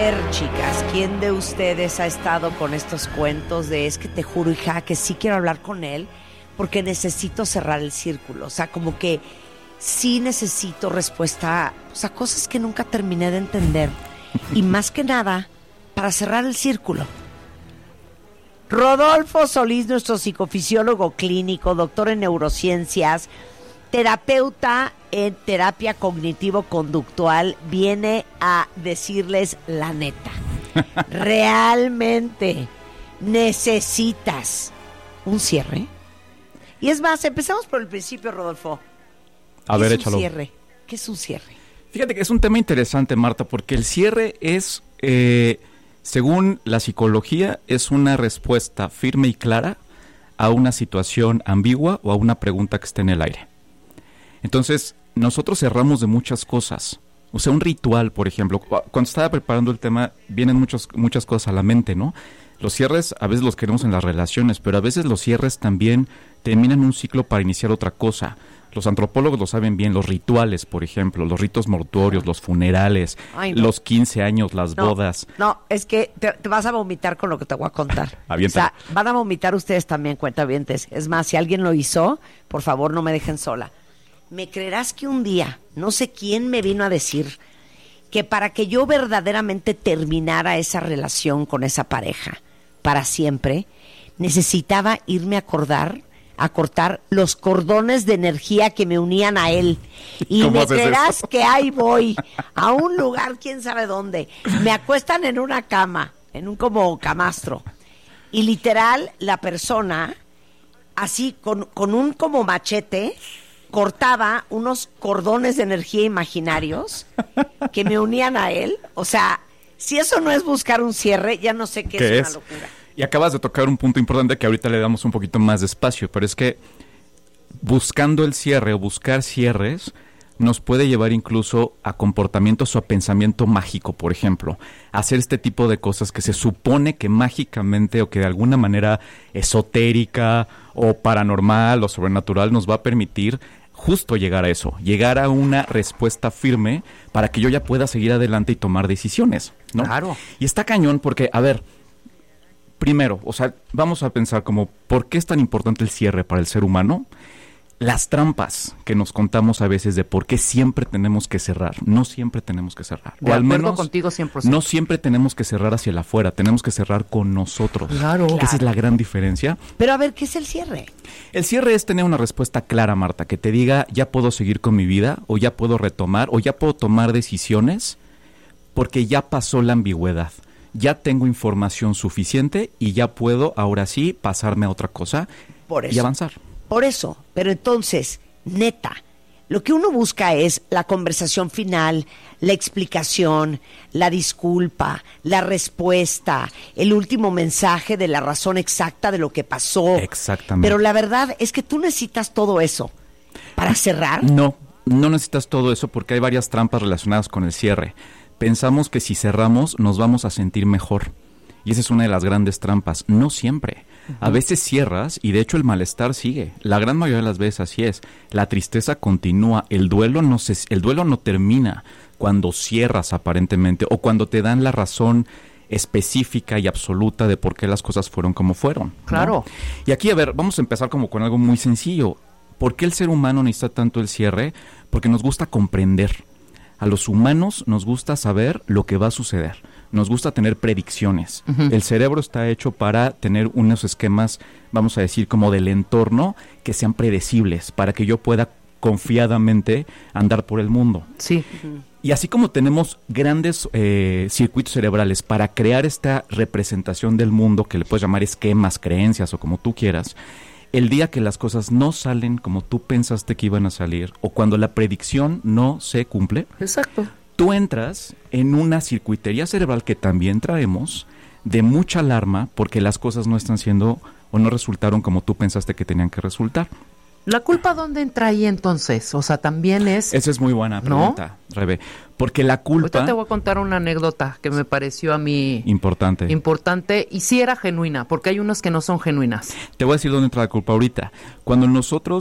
ver, chicas, ¿quién de ustedes ha estado con estos cuentos de es que te juro, hija, que sí quiero hablar con él porque necesito cerrar el círculo? O sea, como que sí necesito respuesta, o sea, cosas que nunca terminé de entender. Y más que nada, para cerrar el círculo. Rodolfo Solís, nuestro psicofisiólogo clínico, doctor en neurociencias, terapeuta en terapia cognitivo-conductual, viene a decirles la neta. ¿Realmente necesitas un cierre? Y es más, empezamos por el principio, Rodolfo. A ver, ¿Qué es échalo. un cierre? ¿Qué es un cierre? Fíjate que es un tema interesante, Marta, porque el cierre es, según la psicología, es una respuesta firme y clara a una situación ambigua o a una pregunta que esté en el aire. Entonces, nosotros cerramos de muchas cosas. O sea, un ritual, por ejemplo. Cuando estaba preparando el tema, vienen muchas cosas a la mente, ¿no? Los cierres a veces los queremos en las relaciones, pero a veces los cierres también terminan un ciclo para iniciar otra cosa. Los antropólogos lo saben bien, los rituales, por ejemplo, los ritos mortuorios, los funerales, los 15 años, las bodas. No, es que te vas a vomitar con lo que te voy a contar. Avienta. O sea, van a vomitar ustedes también, cuentavientes. Es más, si alguien lo hizo, por favor, no me dejen sola. ¿Me creerás que un día, no sé quién me vino a decir que para que yo verdaderamente terminara esa relación con esa pareja para siempre, necesitaba irme a cortar los cordones de energía que me unían a él? Y me creerás que ahí voy, a un lugar, quién sabe dónde. Me acuestan en una cama, en un como camastro. Y literal, la persona, así, con un como machete, cortaba unos cordones de energía imaginarios que me unían a él. O sea, si eso no es buscar un cierre, ya no sé qué es una locura. Y acabas de tocar un punto importante que ahorita le damos un poquito más de espacio, pero es que buscando el cierre o buscar cierres nos puede llevar incluso a comportamientos o a pensamiento mágico, por ejemplo. Hacer este tipo de cosas que se supone que mágicamente o que de alguna manera esotérica o paranormal o sobrenatural nos va a permitir justo llegar a eso, llegar a una respuesta firme para que yo ya pueda seguir adelante y tomar decisiones, ¿no? Claro. Y está cañón porque, a ver, primero, o sea, vamos a pensar como, ¿por qué es tan importante el cierre para el ser humano? Las trampas que nos contamos a veces de por qué siempre tenemos que cerrar. No siempre tenemos que cerrar. De acuerdo contigo 100%. No siempre tenemos que cerrar hacia el afuera, tenemos que cerrar con nosotros. Claro. Esa es la gran diferencia. Pero a ver, ¿qué es el cierre? El cierre es tener una respuesta clara, Marta, que te diga, ya puedo seguir con mi vida, o ya puedo retomar, o ya puedo tomar decisiones, porque ya pasó la ambigüedad. Ya tengo información suficiente y ya puedo, ahora sí, pasarme a otra cosa y avanzar. Por eso, pero entonces, neta, lo que uno busca es la conversación final, la explicación, la disculpa, la respuesta, el último mensaje de la razón exacta de lo que pasó. Exactamente. Pero la verdad es que tú necesitas todo eso para cerrar. No necesitas todo eso porque hay varias trampas relacionadas con el cierre. Pensamos que si cerramos nos vamos a sentir mejor. Y esa es una de las grandes trampas. No siempre. A veces cierras y de hecho el malestar sigue. La gran mayoría de las veces así es. La tristeza continúa. El duelo no termina cuando cierras aparentemente o cuando te dan la razón específica y absoluta de por qué las cosas fueron como fueron, ¿no? Claro. Y aquí, a ver, vamos a empezar como con algo muy sencillo. ¿Por qué el ser humano necesita tanto el cierre? Porque nos gusta comprender. A los humanos nos gusta saber lo que va a suceder. Nos gusta tener predicciones. Uh-huh. El cerebro está hecho para tener unos esquemas, vamos a decir, como del entorno, que sean predecibles, para que yo pueda confiadamente andar por el mundo. Sí. Uh-huh. Y así como tenemos grandes circuitos cerebrales para crear esta representación del mundo, que le puedes llamar esquemas, creencias o como tú quieras, el día que las cosas no salen como tú pensaste que iban a salir, o cuando la predicción no se cumple, exacto, tú entras en una circuitería cerebral que también traemos de mucha alarma porque las cosas no están siendo o no resultaron como tú pensaste que tenían que resultar. ¿La culpa dónde entra ahí entonces? O sea, también es... Esa es muy buena pregunta, ¿no? Rebe, porque la culpa... Ahorita te voy a contar una anécdota que me pareció a mí... Importante y sí era genuina, porque hay unas que no son genuinas. Te voy a decir dónde entra la culpa ahorita. Cuando nosotros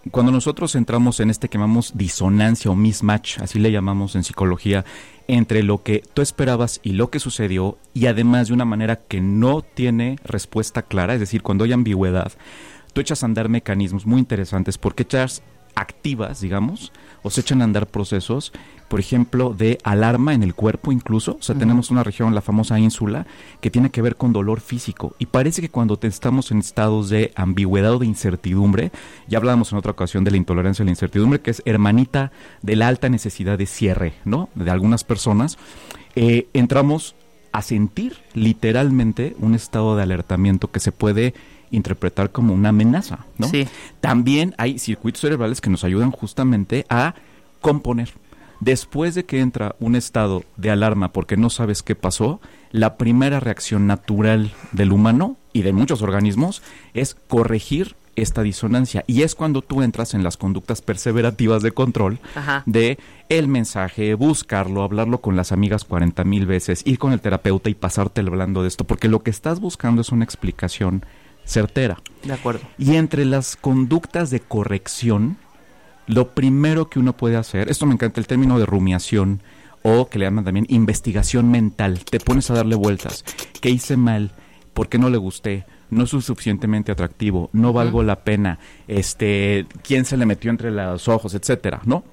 cuando nosotros entramos en que llamamos disonancia o mismatch, así le llamamos en psicología, entre lo que tú esperabas y lo que sucedió, y además de una manera que no tiene respuesta clara, es decir, cuando hay ambigüedad, tú echas a andar mecanismos muy interesantes porque activas, digamos, o se echan a andar procesos, por ejemplo, de alarma en el cuerpo incluso. O sea, tenemos una región, la famosa ínsula, que tiene que ver con dolor físico. Y parece que cuando estamos en estados de ambigüedad o de incertidumbre, ya hablábamos en otra ocasión de la intolerancia a la incertidumbre, que es hermanita de la alta necesidad de cierre, ¿no? De algunas personas, entramos a sentir literalmente un estado de alertamiento que se puede interpretar como una amenaza, ¿no? Sí. También hay circuitos cerebrales que nos ayudan justamente a componer. Después de que entra un estado de alarma porque no sabes qué pasó, la primera reacción natural del humano y de muchos organismos es corregir esta disonancia, y es cuando tú entras en las conductas perseverativas de control. Ajá. De el mensaje, buscarlo, hablarlo con las amigas 40,000 veces, ir con el terapeuta y pasarte hablando de esto, porque lo que estás buscando es una explicación certera. De acuerdo. Y entre las conductas de corrección, lo primero que uno puede hacer, esto me encanta el término de rumiación, o que le llaman también investigación mental. Te pones a darle vueltas. ¿Qué hice mal? ¿Por qué no le gusté? No soy suficientemente atractivo, no valgo la pena, quién se le metió entre los ojos, etcétera, ¿no?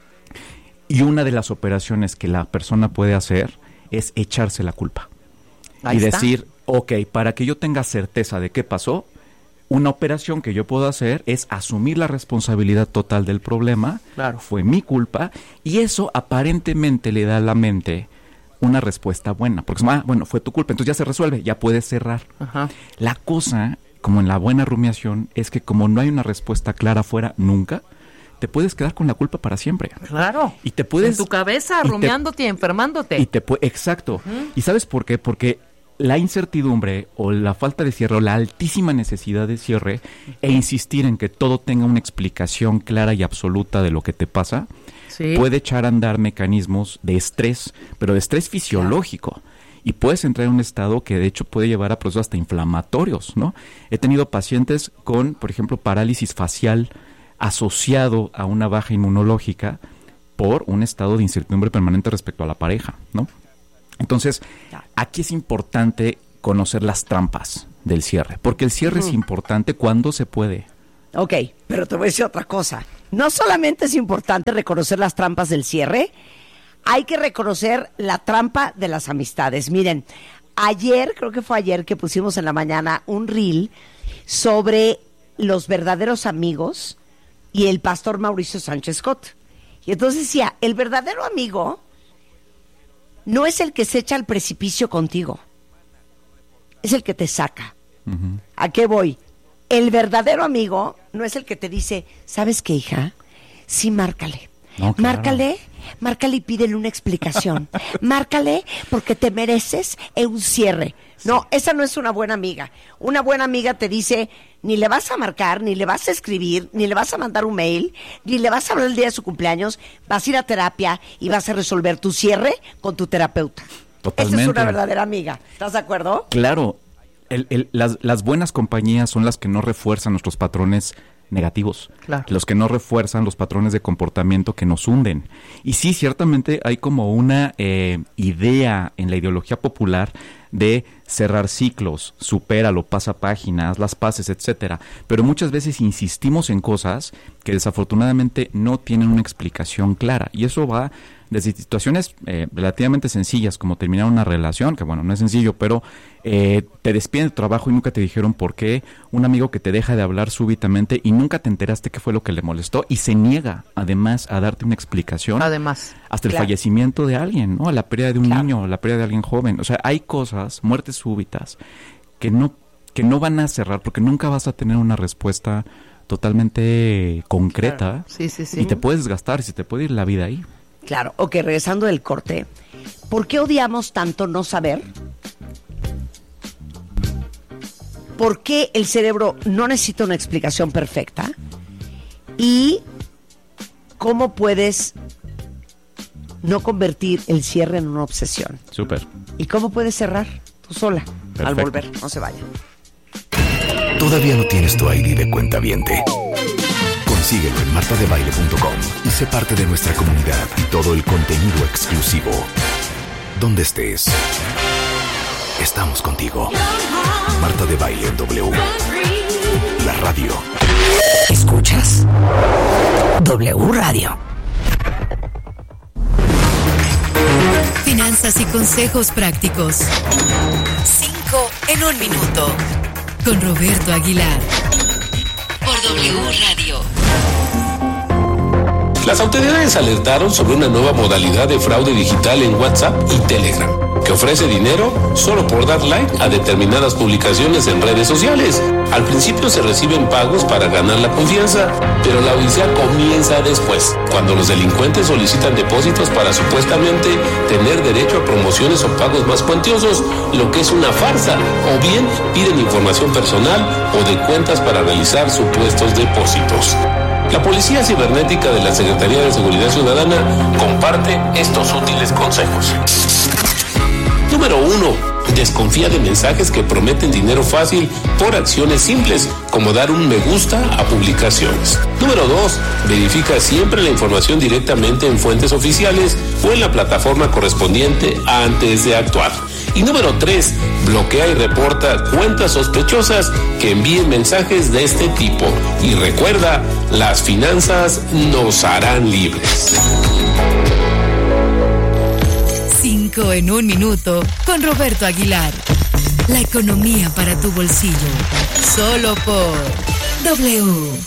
Y una de las operaciones que la persona puede hacer es echarse la culpa. Ahí está. Decir, ok, para que yo tenga certeza de qué pasó, una operación que yo puedo hacer es asumir la responsabilidad total del problema. Claro. Fue mi culpa, y eso aparentemente le da a la mente una respuesta buena, porque bueno, fue tu culpa, entonces ya se resuelve, ya puedes cerrar. Ajá. La cosa, como en la buena rumiación, es que como no hay una respuesta clara afuera nunca, te puedes quedar con la culpa para siempre. Claro. Y te puedes, en tu cabeza, rumiándote y enfermándote. Exacto. ¿Y sabes por qué? Porque la incertidumbre o la falta de cierre o la altísima necesidad de cierre e insistir en que todo tenga una explicación clara y absoluta de lo que te pasa, sí, puede echar a andar mecanismos de estrés, pero de estrés fisiológico. Y puedes entrar en un estado que de hecho puede llevar a procesos hasta inflamatorios, ¿no? He tenido pacientes con, por ejemplo, parálisis facial asociado a una baja inmunológica por un estado de incertidumbre permanente respecto a la pareja, ¿no? Entonces, aquí es importante conocer las trampas del cierre, porque el cierre es importante cuando se puede. Ok, pero te voy a decir otra cosa. No solamente es importante reconocer las trampas del cierre, hay que reconocer la trampa de las amistades. Miren, creo que fue ayer que pusimos en la mañana un reel sobre los verdaderos amigos y el pastor Mauricio Sánchez Scott. Y entonces decía, el verdadero amigo no es el que se echa al precipicio contigo, es el que te saca. Uh-huh. ¿A qué voy? El verdadero amigo no es el que te dice, ¿sabes qué, hija? Sí, márcale. No, claro. Márcale y pídele una explicación. Márcale porque te mereces un cierre. No, esa no es una buena amiga. Una buena amiga te dice, ni le vas a marcar, ni le vas a escribir, ni le vas a mandar un mail, ni le vas a hablar el día de su cumpleaños, vas a ir a terapia y vas a resolver tu cierre con tu terapeuta. Totalmente. Esa es una verdadera amiga. ¿Estás de acuerdo? Claro. Las buenas compañías son las que no refuerzan nuestros patrones negativos, claro, los que no refuerzan los patrones de comportamiento que nos hunden. Y sí, ciertamente hay como una idea en la ideología popular de cerrar ciclos, supéralo, pasa página, haz las paces, etcétera. Pero muchas veces insistimos en cosas que desafortunadamente no tienen una explicación clara, y eso va desde situaciones relativamente sencillas, como terminar una relación, que bueno, no es sencillo, pero te despiden de trabajo y nunca te dijeron por qué, un amigo que te deja de hablar súbitamente y nunca te enteraste qué fue lo que le molestó, y se niega además a darte una explicación, además, hasta el fallecimiento de alguien, ¿no? La pérdida de un niño, la pérdida de alguien joven. O sea, hay cosas, muertes súbitas, que no van a cerrar porque nunca vas a tener una respuesta totalmente concreta. Claro. Sí. Y te puedes desgastar, y se te puede ir la vida ahí. Claro, ok, regresando del corte, ¿por qué odiamos tanto no saber? ¿Por qué el cerebro no necesita una explicación perfecta? ¿Y cómo puedes no convertir el cierre en una obsesión? Súper. ¿Y cómo puedes cerrar tú sola? Perfecto. Al volver? No se vayan. ¿Todavía no tienes tu ID de cuentaviente? Síguelo en martadebaile.com y sé parte de nuestra comunidad y todo el contenido exclusivo. Donde estés, estamos contigo. Marta de Baile en W. La radio. ¿Escuchas? W Radio. Finanzas y consejos prácticos. 5 en 1 minuto. Con Roberto Aguilar. Por W Radio. Las autoridades alertaron sobre una nueva modalidad de fraude digital en WhatsApp y Telegram, que ofrece dinero solo por dar like a determinadas publicaciones en redes sociales. Al principio se reciben pagos para ganar la confianza, pero la odisea comienza después, cuando los delincuentes solicitan depósitos para supuestamente tener derecho a promociones o pagos más cuantiosos, lo que es una farsa, o bien piden información personal o de cuentas para realizar supuestos depósitos. La Policía Cibernética de la Secretaría de Seguridad Ciudadana comparte estos útiles consejos. Número 1. Desconfía de mensajes que prometen dinero fácil por acciones simples, como dar un me gusta a publicaciones. Número 2. Verifica siempre la información directamente en fuentes oficiales o en la plataforma correspondiente antes de actuar. Y número 3. Bloquea y reporta cuentas sospechosas que envíen mensajes de este tipo. Y recuerda, las finanzas nos harán libres. 5 en 1 minuto con Roberto Aguilar. La economía para tu bolsillo. Solo por W.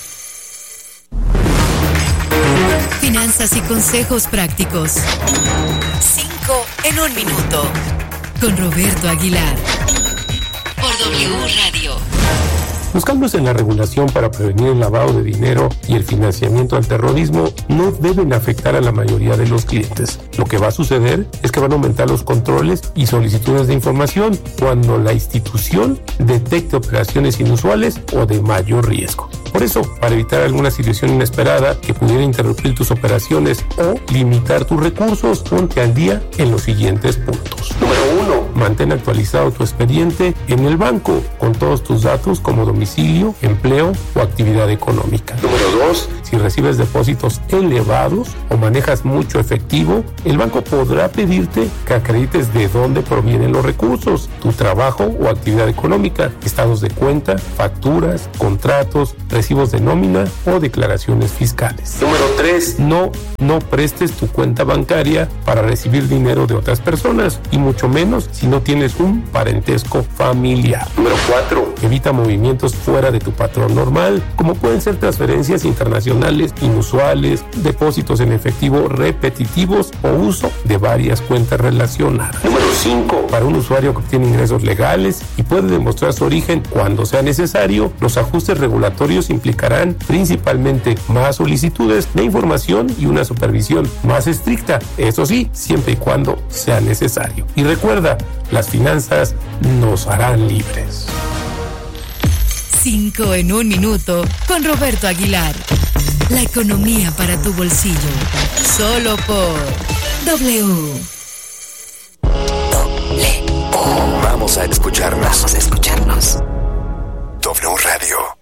Finanzas y consejos prácticos. 5 en 1 minuto con Roberto Aguilar. Por W Radio. Los cambios en la regulación para prevenir el lavado de dinero y el financiamiento al terrorismo no deben afectar a la mayoría de los clientes. Lo que va a suceder es que van a aumentar los controles y solicitudes de información cuando la institución detecte operaciones inusuales o de mayor riesgo. Por eso, para evitar alguna situación inesperada que pudiera interrumpir tus operaciones o limitar tus recursos, ponte al día en los siguientes puntos. Número 1. Mantén actualizado tu expediente en el banco con todos tus datos como domicilio, empleo o actividad económica. Número 2. Si recibes depósitos elevados o manejas mucho efectivo, el banco podrá pedirte que acredites de dónde provienen los recursos, tu trabajo o actividad económica, estados de cuenta, facturas, contratos, recibos de nómina o declaraciones fiscales. Número 3. No prestes tu cuenta bancaria para recibir dinero de otras personas y mucho menos si no tienes un parentesco familiar. Número 4. Evita movimientos fuera de tu patrón normal, como pueden ser transferencias internacionales inusuales, depósitos en efectivo repetitivos o uso de varias cuentas relacionadas. Número 5. Para un usuario que obtiene ingresos legales y puede demostrar su origen cuando sea necesario, los ajustes regulatorios implicarán principalmente más solicitudes de información y una supervisión más estricta, eso sí, siempre y cuando sea necesario. Y recuerda, las finanzas nos harán libres. 5 en 1 minuto con Roberto Aguilar. La economía para tu bolsillo. Solo por W. Vamos a escucharnos. W Radio.